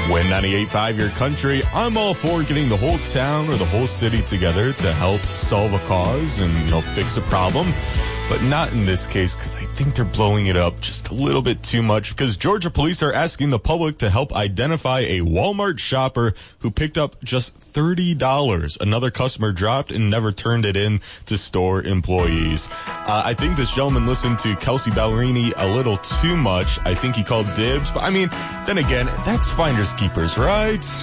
When 98.5 Your Country, I'm all for getting the whole town or the whole city together to help solve a cause and, fix a problem. But not in this case, because I think they're blowing it up just a little bit too much, because Georgia police are asking the public to help identify a Walmart shopper who picked up just $30 another customer dropped and never turned it in to store employees. I think this gentleman listened to Kelsey Ballerini a little too much. I think he called dibs, but then again, that's finders keepers, right?